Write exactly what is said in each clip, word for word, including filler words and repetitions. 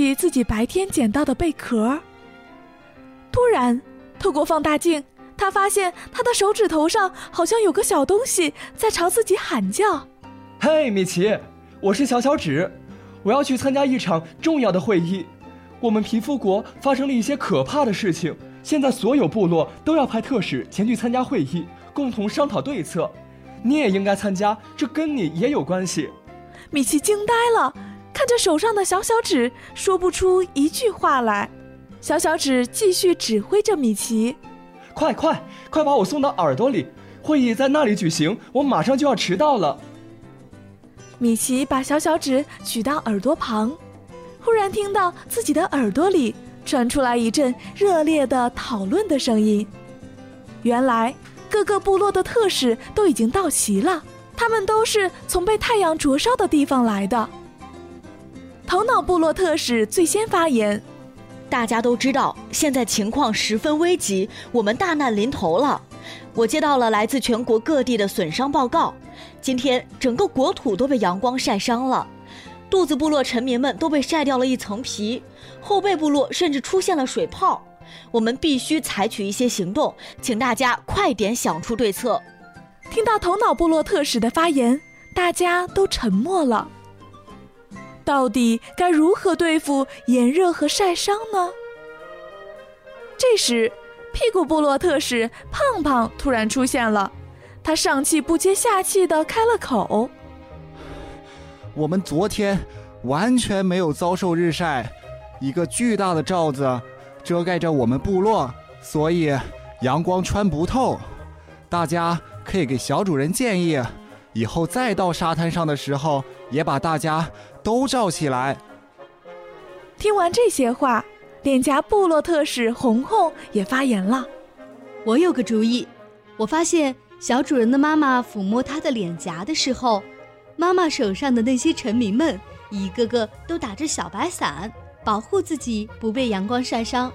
起自己白天捡到的贝壳。突然，透过放大镜，他发现他的手指头上好像有个小东西在朝自己喊叫。 嘿，米奇，我是小小指，我要去参加一场重要的会议。我们皮肤国发生了一些可怕的事情，现在所有部落都要派特使前去参加会议，共同商讨对策。你也应该参加，这跟你也有关系。 米奇惊呆了，看着手上的小小指，说不出一句话来。小小指继续指挥着米奇， 快快快把我送到耳朵里，会议在那里举行，我马上就要迟到了。 米奇把小小指举到耳朵旁，忽然听到自己的耳朵里传出来一阵热烈的讨论的声音。原来各个部落的特使都已经到齐了，他们都是从被太阳灼烧的地方来的。头脑部落特使最先发言， 大家都知道现在情况十分危急，我们大难临头了。我接到了来自全国各地的损伤报告，今天整个国土都被阳光晒伤了，肚子部落臣民们都被晒掉了一层皮，后背部落甚至出现了水泡。我们必须采取一些行动，请大家快点想出对策。 听到头脑部落特使的发言，大家都沉默了。到底该如何对付炎热和晒伤呢？这时，屁股部落特使胖胖突然出现了，他上气不接下气地开了口： 我们昨天完全没有遭受日晒，一个巨大的罩子遮盖着我们部落，所以阳光穿不透。大家可以给小主人建议，以后再到沙滩上的时候，也把大家都罩起来。 听完这些话，脸颊部落特使红红也发言了： 我有个主意，我发现小主人的妈妈抚摸她的脸颊的时候，妈妈手上的那些臣民们一个个都打着小白伞，保护自己不被阳光晒伤。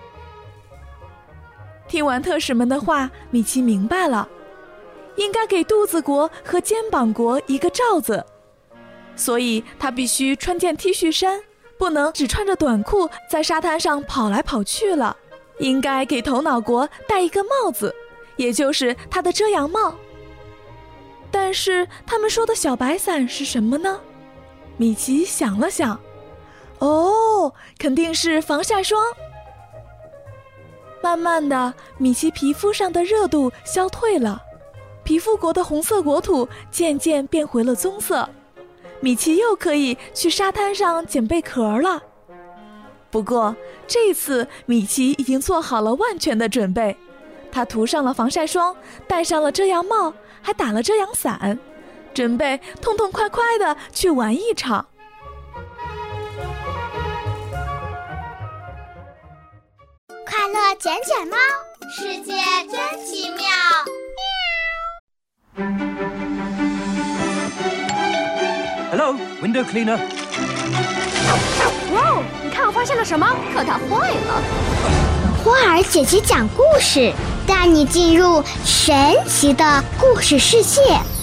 听完特使们的话，米奇明白了，应该给肚子国和肩膀国一个罩子，所以他必须穿件 T 恤衫，不能只穿着短裤在沙滩上跑来跑去了。应该给头脑国戴一个帽子，也就是他的遮阳帽。但是他们说的小白伞是什么呢？米奇想了想，哦，肯定是防晒霜。慢慢的，米奇皮肤上的热度消退了，皮肤国的红色国土渐渐变回了棕色，米奇又可以去沙滩上捡贝壳了。不过这次米奇已经做好了万全的准备，他涂上了防晒霜，戴上了遮阳帽，还打了遮阳伞，准备痛痛快快的去玩一场。 快乐卷卷猫，世界真奇妙。 Hello, window cleaner. 哇哦，你看我发现了什么？可它坏了。 花儿姐姐讲故事，带你进入神奇的故事世界。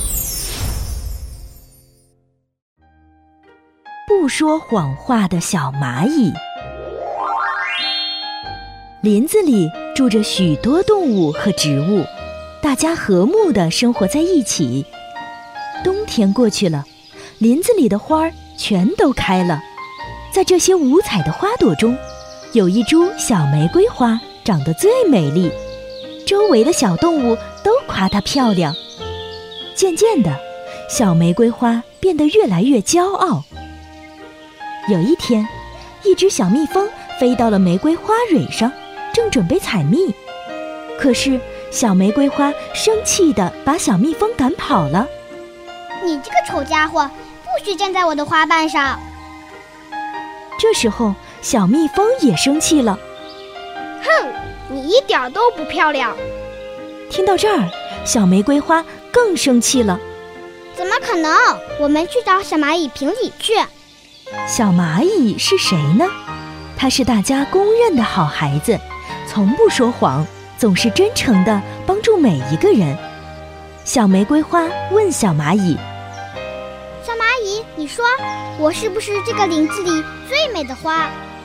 不说谎话的小蚂蚁。林子里住着许多动物和植物，大家和睦地生活在一起。冬天过去了，林子里的花儿全都开了。在这些五彩的花朵中，有一株小玫瑰花长得最美丽，周围的小动物都夸它漂亮。渐渐的，小玫瑰花变得越来越骄傲。有一天，一只小蜜蜂飞到了玫瑰花蕊上，正准备采蜜，可是小玫瑰花生气地把小蜜蜂赶跑了。 你这个丑家伙，不许站在我的花瓣上！ 这时候，小蜜蜂也生气了。 哼，你一点都不漂亮！ 听到这儿，小玫瑰花更生气了。 怎么可能？我们去找小蚂蚁评理去。 小蚂蚁是谁呢？他是大家公认的好孩子，从不说谎，总是真诚地帮助每一个人。小玫瑰花问小蚂蚁： 小蚂蚁，你说我是不是这个林子里最美的花？